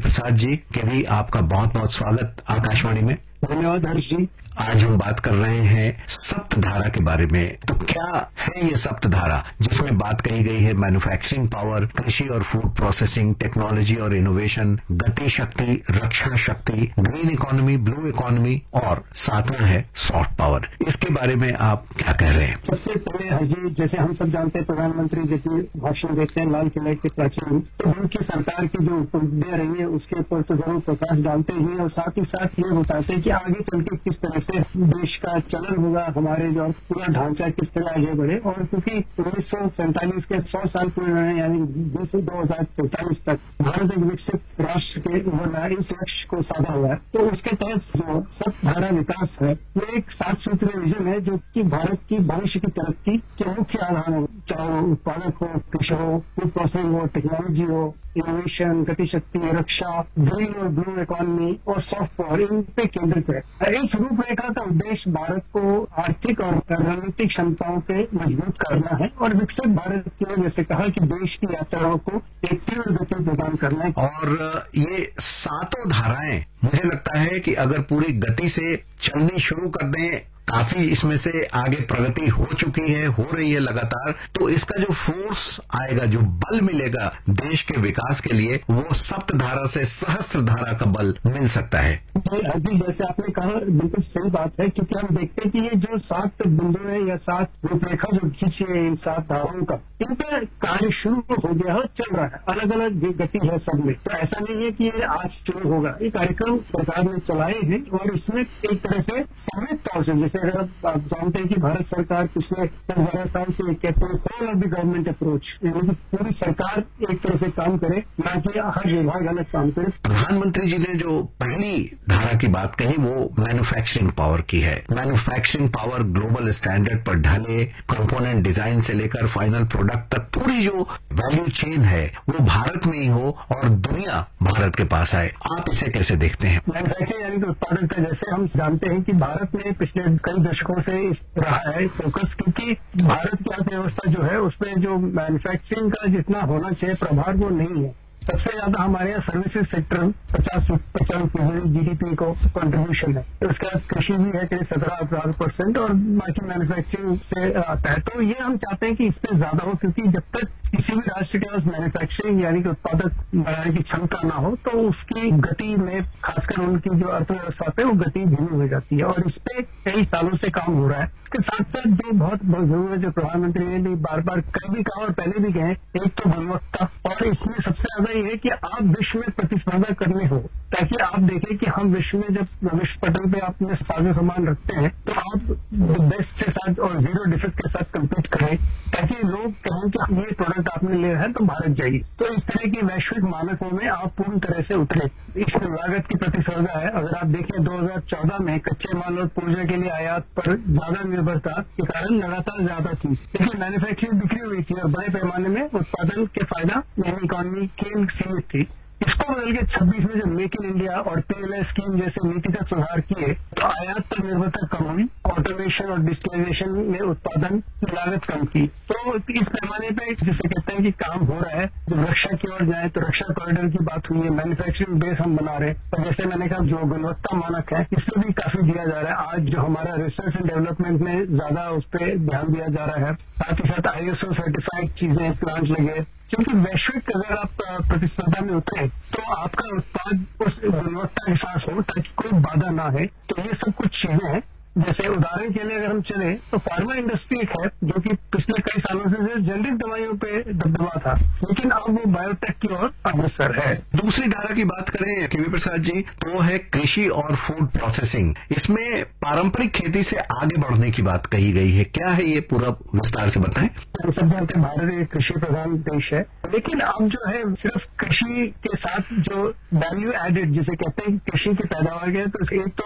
प्रसाद जी के भी आपका बहुत बहुत स्वागत आकाशवाणी में। धन्यवाद हर्ष जी। आज हम बात कर रहे हैं सप्तधारा के बारे में। तो क्या है ये सप्तधारा, जिसमें बात कही गई है मैन्युफैक्चरिंग पावर, कृषि और फूड प्रोसेसिंग, टेक्नोलॉजी और इनोवेशन, गति शक्ति, रक्षा शक्ति, ग्रीन इकोनॉमी, ब्लू इकोनॉमी और सातवां है सॉफ्ट पावर। इसके बारे में आप क्या कह रहे हैं? सबसे पहले हर्ष जी, जैसे हम सब जानते हैं प्रधानमंत्री जब भी भाषण देते हैं लाल किले के प्राचीन, तो उनकी सरकार की जो उपलब्धियां रही है उसके ऊपर तो जरूर प्रकाश डालते ही और साथ ही साथ ये बताते हैं कि आगे चल के किस तरह से देश का चलन होगा, हमारे जो पूरा ढांचा किस तरह आगे बढ़े। और क्योंकि 1947 के 100 साल पूरे हुए हैं, यानी 2043 तक भारत एक विकसित राष्ट्र के बनना इस लक्ष्य को साधा हुआ है। तो उसके तहत जो सप्तधारा विकास है वो एक 7 सूत्रीय विजन है जो कि भारत की भविष्य की तरक्की के मुख्य आधार हो, चाहे वो उत्पादक हो, कृषि हो, फूड प्रोसेसिंग हो, टेक्नोलॉजी हो, इनोवेशन, गति शक्ति, रक्षा, ग्रीन और ब्लू इकोनॉमी और सॉफ्ट पावर, इन पे केंद्रित है। इस रूपरेखा का उद्देश्य भारत को आर्थिक और रणनीतिक क्षमताओं के मजबूत करना है और विकसित भारत की वजह से कहा कि देश की यात्राओं को एक तीव्र गति प्रदान करना है। और ये सातों धाराएं मुझे लगता है कि अगर पूरी गति से चलनी शुरू कर दें, काफी इसमें से आगे प्रगति हो चुकी है, हो रही है लगातार, तो इसका जो फोर्स आएगा, जो बल मिलेगा देश के विकास के लिए, वो सप्तधारा से सहस्त्र धारा का बल मिल सकता है। अभी जैसे आपने कहा बिल्कुल सही बात है, क्योंकि हम देखते हैं कि ये जो 7 बिंदु है या 7 रूपरेखा जो खींची है इन 7 धाराओं का, इन पर कार्य शुरू हो गया है, चल रहा है, अलग अलग गति है सब में। तो ऐसा नहीं है कि ये आज शुरू होगा, ये कार्यक्रम सरकार ने चलाए हैं और इसमें एक तरह से समृद्ध तौर से, जैसे अगर आप जानते हैं कि भारत सरकार पिछले 12 साल से कहते हैं whole of the government approach, यानी कि पूरी सरकार एक तरह से काम करे, ना कि हर विभाग अलग काम करे। प्रधानमंत्री जी ने जो पहली धारा की बात कही वो मैन्युफैक्चरिंग पावर की है। मैन्युफैक्चरिंग पावर ग्लोबल स्टैंडर्ड पर ढले, कंपोनेंट डिजाइन से लेकर फाइनल प्रोडक्ट तक पूरी जो वैल्यू चेन है वो भारत में ही हो और दुनिया भारत के पास आए। आप इसे कैसे देखते हैं? मैन्युफैक्चरिंग यानी कि उत्पादन का, जैसे हम जानते हैं कि भारत में पिछले कई दशकों से रहा है फोकस, क्योंकि भारत की अर्थव्यवस्था जो है उसमें जो मैन्युफैक्चरिंग का जितना होना चाहिए प्रभाव वो नहीं है। सबसे ज्यादा हमारे यहाँ सर्विसेज सेक्टर 50% जीडीपी को कंट्रीब्यूशन है। तो उसके बाद कृषि भी है करीब 17-18% और बाकी मैन्युफैक्चरिंग से आता है। तो ये हम चाहते हैं कि इस पे ज्यादा हो, क्योंकि जब तक किसी भी राष्ट्र के पास मैन्युफैक्चरिंग यानी कि उत्पादक बढ़ाने की क्षमता ना हो तो उसकी गति में, खासकर उनकी जो अर्थव्यवस्था पे, वो गति धीमी हो जाती है। और इस पे कई सालों से काम हो रहा है। इसके साथ साथ जो बहुत जरूरी है, जो प्रधानमंत्री ने भी बार बार कई भी कहा और पहले भी कहे, एक तो गुणवत्ता, और इसमें सबसे ज्यादा ये है कि आप विश्व में प्रतिस्पर्धा करने हो, ताकि आप देखें कि हम विश्व में जब विश्व पटल पे अपने साजो सामान रखते हैं तो आप बेस्ट के साथ और जीरो डिफेक्ट के साथ कम्पीट करें, ताकि लोग कहें कि ये प्रोडक्ट आपने ले रहा है तो भारत जाइए। तो इस तरह की वैश्विक मानकों में आप पूर्ण तरह से उतरे। इसमें लागत की प्रतिस्पर्धा है। अगर आप देखें 2014 में कच्चे माल और पूर्जा के लिए आयात पर ज्यादा निर्भरता के कारण लगातार ज्यादा थी, लेकिन मैन्युफैक्चरिंग बिक्री हुई थी और बड़े पैमाने में उत्पादन के फायदा यानी इकोनॉमी के सीमित थी। इसको बदल के 26 में जब मेक इन इंडिया और पीएलआई स्कीम जैसे नीतिगत सुधार किए तो आयात पर निर्भरता कम हुई, ऑटोमेशन और डिजिटलाइजेशन ने उत्पादन की लागत कम की। तो इस पैमाने पे जिसे कहते हैं कि काम हो रहा है। जब रक्षा की ओर जाए तो रक्षा कॉरिडोर की बात हुई है, मैन्युफैक्चरिंग बेस हम बना रहे हैं, और जैसे मैंने कहा जो गुणवत्ता मानक है इसमें भी काफी दिया जा रहा है। आज जो हमारा रिसर्च एंड डेवलपमेंट में ज्यादा उस पर ध्यान दिया जा रहा है। साथ ही साथ ISO सर्टिफाइड चीजें प्लांट लगे, क्योंकि वैश्विक अगर आप प्रतिस्पर्धा में उतरे तो आपका उत्पाद उस गुणवत्ता के साथ हो ताकि कोई बाधा ना है। तो ये सब कुछ चीजें हैं। जैसे उदाहरण के लिए अगर हम चले तो फार्मा इंडस्ट्री एक है जो कि पिछले कई सालों से जेनरिक दवाइयों पे दबदबा था, लेकिन अब वो बायोटेक की ओर अग्रसर है। दूसरी धारा की बात करें केवी प्रसाद जी, तो है कृषि और फूड प्रोसेसिंग। इसमें पारंपरिक खेती से आगे बढ़ने की बात कही गई है। क्या है ये, पूरा विस्तार से बताएं। हम सब जानते हैं भारत एक कृषि प्रधान देश है, लेकिन अब जो है सिर्फ कृषि के साथ जो वैल्यू एडेड जिसे कहते हैं कृषि की पैदावार के, तो एक तो